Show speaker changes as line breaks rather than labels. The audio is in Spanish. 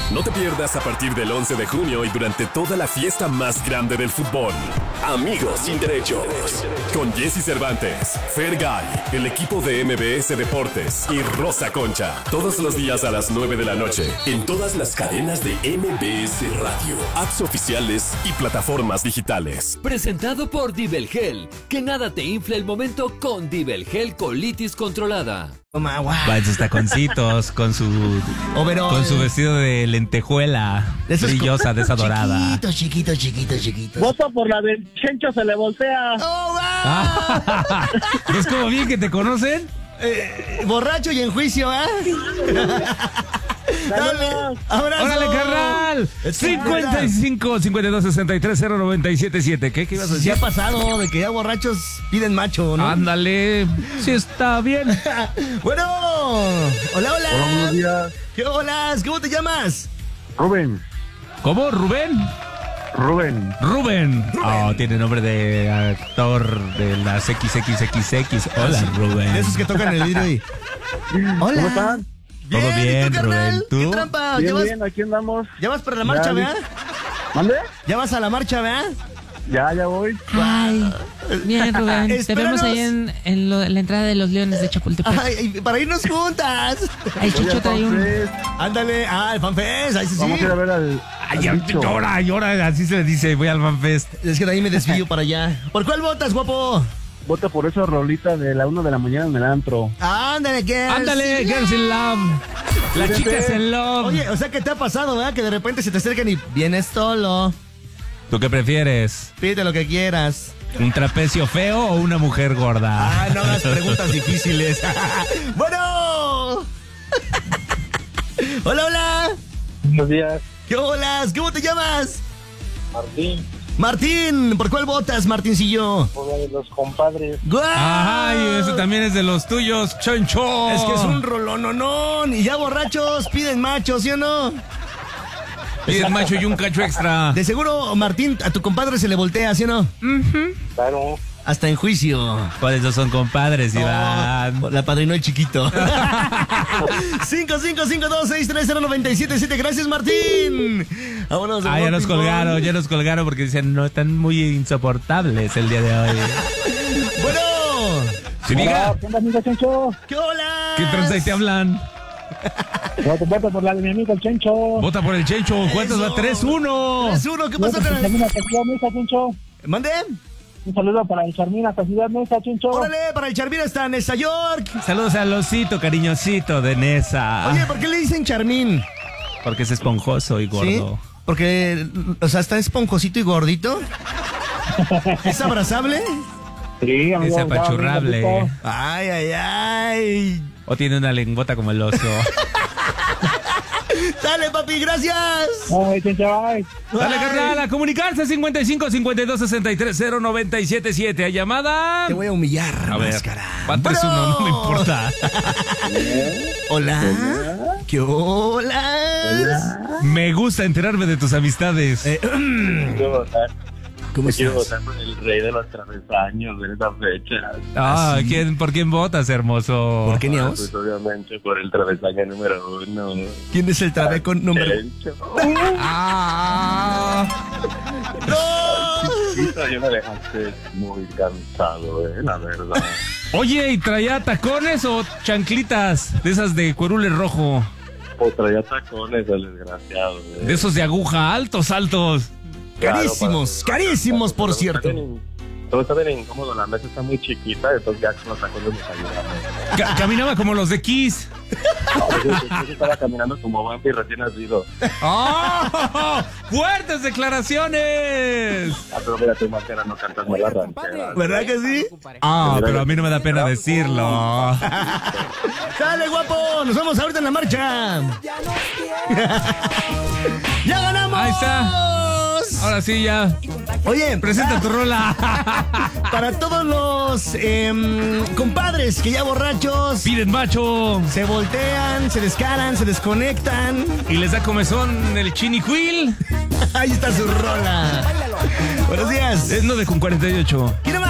No te pierdas a partir del 11 de junio y durante toda la fiesta más grande del fútbol. Amigos sin derechos. Con Jesse Cervantes, Fergay, el equipo de MBS Deportes y Rosa Concha. Todos los días a las 9 de la noche. En todas las cadenas de MBS Radio, apps oficiales y plataformas digitales.
Presentado por Dibelgel. Que nada te infle el momento con Dibelgel Colitis Controlada.
Va en sus taconcitos, con su
overall,
con su vestido de lentejuela brillosa, de esa dorada.
Chiquito.
Voto por la del Chencho se le voltea.
¡Oh, wow!
¿Es como bien que te conocen?
Borracho y en juicio, ¿eh? Dale, abrazo.
¡Órale, carnal! 55 52 63 0977. ¿Qué ibas a decir?
Sí ha pasado de que ya borrachos piden macho, ¿no?
Ándale, sí está bien.
Bueno, hola.
Hola, buenos días.
¿Qué hola? ¿Cómo te llamas?
Rubén.
¿Cómo? ¿Rubén? Rubén. Oh, tiene nombre de actor de las XXXX. Hola, Rubén.
De esos que tocan el vidrio y... Hola.
¿Cómo están?
Bien,
Todo bien,
¿y tú, carnal?
Rubén, ¿tú?
¿Qué trampa?
Bien, aquí andamos.
¿Ya vas para la marcha, verdad?
¿Mande?
¿Ya vas a la marcha, verdad?
Ya voy.
Ay, bien, Rubén. Te
Espéranos.
vemos ahí en la entrada de los Leones de Chapultepec.
Ay, para irnos juntas.
Ay, Chucho trae un...
Ándale, el FanFest, ahí sí.
Vamos a ir a ver al bicho.
Llora, así se le dice, voy al FanFest.
Es que de ahí me desvío para allá. ¿Por cuál votas, guapo?
Vota por esa rolita de la 1 de la mañana en el antro.
Ándale,
Girls in Love. Las chicas en love.
Oye, o sea, ¿qué te ha pasado, verdad? Que de repente se te acercan y vienes solo.
¿Tú qué prefieres?
Pide lo que quieras.
¿Un trapecio feo o una mujer gorda?
No hagas preguntas difíciles. Bueno. Hola.
Buenos días.
¿Qué hola? ¿Cómo te llamas?
Martín,
¿por cuál votas, Martincillo?
por la de los compadres.
¡Guau!
Ay, eso también es de los tuyos, Choncho.
Es que es un rolononón. Y ya borrachos piden machos, ¿sí o no?
Piden macho y un cacho extra.
De seguro, Martín, a tu compadre se le voltea, ¿sí o no?
Claro.
Hasta en juicio.
¿Cuáles dos son compadres, Iván?
La padrinó el chiquito. 5552630977. Gracias, Martín. Vámonos.
Ya nos colgaron porque dicen, no, están muy insoportables el día de hoy.
Bueno.
Sí, diga.
¿Qué onda, amigo Chencho?
¿Qué hola?
¿Qué tranza y te hablan?
Vota por la de mi amigo el Chencho.
Vota por el Chencho. ¿Cuántos va? 3-1.
3-1. ¿Qué pasó,
Charmina,
carnal?
Ciudad Mesa, Chencho.
¿Mande?
Un saludo para el Charmina, Ciudad Mesa, Chencho.
Órale, para el Charmín hasta Nesa York.
Saludos al osito cariñosito de Nesa.
Oye, ¿por qué le dicen Charmín?
Porque es esponjoso y gordo.
¿Sí? Porque, o sea, está esponjosito y gordito. ¿Es abrazable?
Sí, amigo.
Es apachurrable.
Ay.
O tiene una lengüota como el oso.
Dale, papi, gracias.
Ay, Chencho, ay.
Dale, carnal, a comunicarse 55 52 63 0977. A llamada.
Te voy a humillar,
A ver,
máscara.
va 3-1, no me importa.
Hola. ¿Qué hola?
Me gusta enterarme de tus amistades.
Quiero votar.
¿Cómo
Quiero
estás?
votar por el rey de los travesaños de esta fecha.
¿Por quién votas, hermoso?
¿Por qué ni a
Pues
vos?
obviamente por el travesaño número 1.
¿Quién es el trabeco número?
Chencho.
Ah.
¡No!
Yo me dejaste muy cansado, la verdad.
Oye, ¿y traía tacones o chanclitas? De esas de cuerule rojo.
O traía tacones el desgraciado.
De esos de aguja, altos.
Carísimos, por cierto.
Todo está bien incómodo, la mesa está muy chiquita, entonces ya con los tacones me ayudaron.
Caminaba como los de Kiss.
Yo estaba caminando como Bambi recién nacido.
¡Oh! ¡Fuertes declaraciones!
Pero mira, tu máscara no cantas mal la ranchera.
¿Verdad que sí?
Pero a mí no me da pena decirlo.
¡Dale, guapo! ¡Nos vemos ahorita en la marcha! ¡Ya ganamos!
Ahí está. Ahora sí, ya.
Oye,
Presenta tu rola.
para todos los compadres que ya borrachos
Piden macho.
se voltean, se descaran, se desconectan.
Y les da comezón el chinicuil.
Ahí está su rola. Buenos días.
Es 9:48.
¿Quién